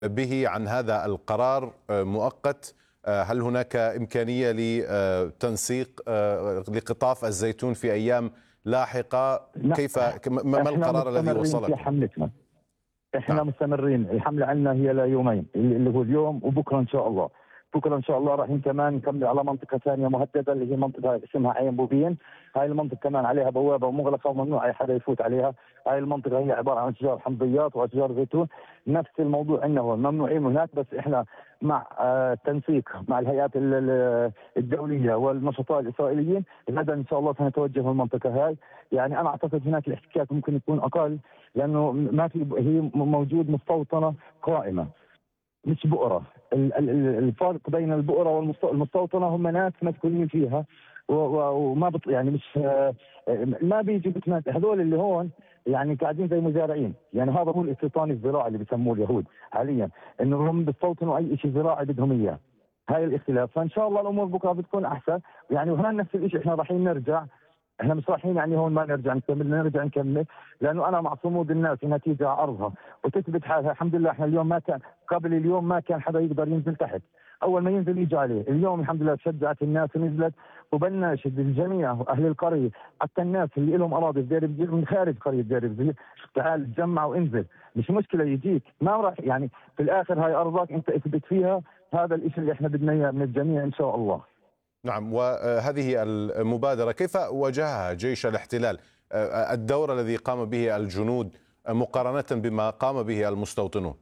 به عن هذا القرار مؤقت؟ هل هناك إمكانية لتنسيق لقطاف الزيتون في أيام لاحقة؟ كيف ما القرار الذي وصلكم؟ في حملتنا احنا نعم. مستمرين. الحملة عندنا هي ليومين اللي هو اليوم وبكره ان شاء الله. بكره ان شاء الله راح كمان نكمل على منطقه ثانيه مهدده اللي هي منطقه اسمها عين بوبين. هاي المنطقه كمان عليها بوابه ومغلقه وممنوع اي حدا يفوت عليها. هاي المنطقه هي عباره عن اشجار حمضيات واشجار زيتون. نفس الموضوع عندنا هون ممنوعين هناك، بس احنا مع تنسيق مع الهيئات الدوليه والنشطاء الاسرائيليين غدا ان شاء الله سنتوجه المنطقه هاي. يعني انا اعتقد هناك الاحتكاك ممكن يكون اقل، لانه ما في هي موجود مستوطنه قائمه مش بؤرة. الفرق بين البؤرة والمستوطنة هم ناس مسكونين فيها وما يعني مش ما بيجوا بتمات. هذول اللي هون يعني قاعدين زي مزارعين، يعني هذا هو الاستيطان الزراعي اللي بيسموه اليهود حاليا، انه هم بيستوطنوا اي شيء زراعي بدهم اياه. هاي الاختلاف. فان شاء الله الامور بكره بتكون احسن. يعني وهنا نفس الشيء احنا رايحين نرجع. احنا مش رايحين يعني هون ما نرجع نكمل، لانه انا مع صمود الناس انها تيجي على ارضها وتثبت حالها. الحمد لله احنا اليوم ما كان، قبل اليوم ما كان حدا يقدر ينزل تحت. اول ما ينزل يجي عليه. اليوم الحمد لله شجعت الناس ونزلت، وبناشد الجميع اهل القريه، حتى الناس اللي لهم اراضي في دير بزير من خارج قريه دير بزير، تعال تجمع وانزل. مش مشكله يجيك، ما راح يعني في الاخر هاي ارضك انت اثبت فيها. هذا الشيء اللي احنا بدنا اياه من الجميع ان شاء الله. نعم. وهذه المبادرة كيف واجهها جيش الاحتلال؟ الدور الذي قام به الجنود مقارنة بما قام به المستوطنون؟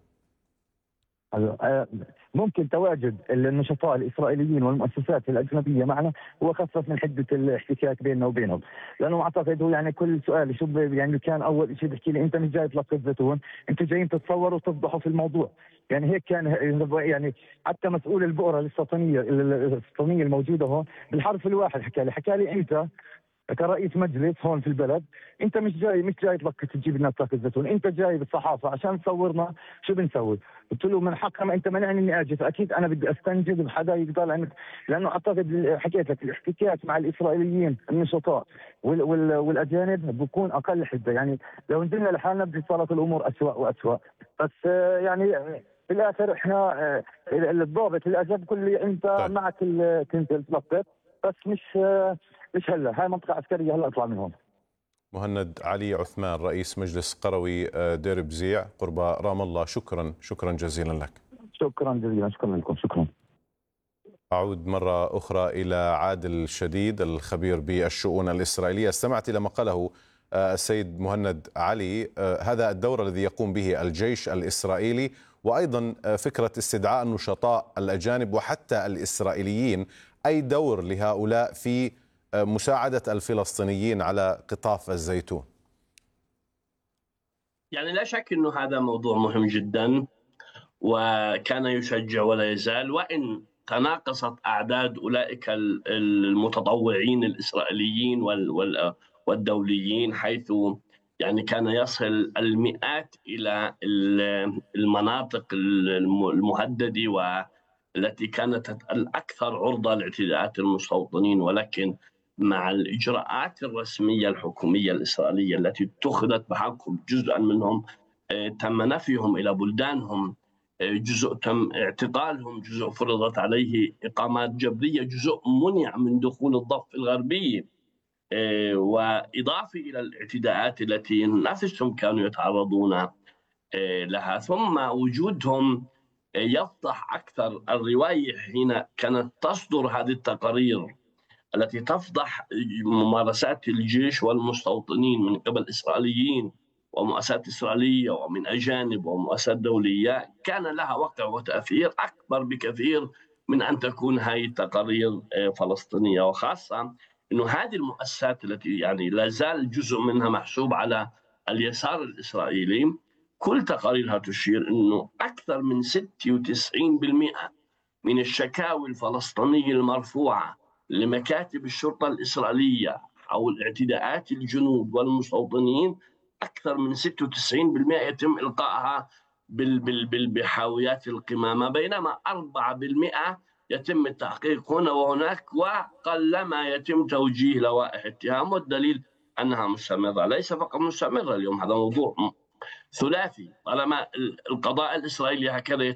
ممكن تواجد النشطاء الاسرائيليين والمؤسسات الاجنبيه معنا هو خفف من حده الاحتكاك بيننا وبينهم، لانه اعتقد هو يعني كل سؤال شو يعني كان اول شيء بيحكي لي انت مش جاي تلقط زيتون، انتوا جايين تتصوروا وتفضحوا في الموضوع. يعني هيك كان. يعني حتى مسؤول البؤره السلطانيه الموجوده هون بالحرف الواحد حكى لي انت كرئيس مجلس هون في البلد انت مش جاي تلقط تجيب الناس تاكل زيتون، انت جاي بالصحافه عشان تصورنا شو بنسوي. قلت له من حقها، ما انت منعني اني اجي، فاكيد انا بدي استنجد بحدا يقدر لانه اعتقد حكيت لك الاحتكاك مع الاسرائيليين النشطاء والاجانب بكون اقل حده. يعني لو نزلنا لحالنا بدي صارت الامور اسوء واسوء. بس يعني في الاخر احنا الضابط الاجاب كل انت طيب. معك تنزل تلقط، بس مش هلا. هاي منطقة عسكرية هلا اطلع من هون. مهند علي عثمان رئيس مجلس قروي دير بزيع قرب رام الله، شكرا جزيلا لك. شكرا جزيلا. شكرا لكم. شكرا. أعود مرة أخرى إلى عادل شديد الخبير بالشؤون الإسرائيلية. استمعت إلى ما قاله السيد مهند علي، هذا الدور الذي يقوم به الجيش الإسرائيلي، وأيضا فكرة استدعاء النشطاء الأجانب وحتى الإسرائيليين. أي دور لهؤلاء في مساعدة الفلسطينيين على قطاف الزيتون؟ يعني لا شك أنه هذا موضوع مهم جدا، وكان يشجع ولا يزال، وإن تناقصت أعداد أولئك المتطوعين الإسرائيليين والدوليين، حيث يعني كان يصل المئات إلى المناطق المهددة والتي كانت الأكثر عرضة لاعتداءات المستوطنين. ولكن مع الإجراءات الرسمية الحكومية الإسرائيلية التي اتخذت بحقهم، جزءا منهم تم نفيهم إلى بلدانهم، جزء تم اعتقالهم، جزء فرضت عليه إقامات جبرية، جزء منع من دخول الضفة الغربية، وإضافة إلى الاعتداءات التي نفسهم كانوا يتعرضون لها. ثم وجودهم يفضح أكثر الرواية حين كانت تصدر هذه التقارير التي تفضح ممارسات الجيش والمستوطنين من قبل إسرائيليين ومؤسسات إسرائيلية ومن أجانب ومؤسسات دولية، كان لها وقع وتأثير أكبر بكثير من أن تكون هذه التقارير فلسطينية. وخاصة أنه هذه المؤسسات التي يعني لا زال جزء منها محسوب على اليسار الإسرائيلي، كل تقاريرها تشير أنه أكثر من 96% من الشكاوي الفلسطينية المرفوعة لمكاتب الشرطة الإسرائيلية أو الاعتداءات الجنود والمستوطنين، أكثر من 96% يتم إلقائها بحاويات القمامة، بينما 4% يتم التحقيق هنا وهناك، وقلما يتم توجيه لوائح اتهام، والدليل أنها مستمرة. ليس فقط مستمرة اليوم، هذا موضوع ثلاثي. طالما القضاء الإسرائيلي هكذا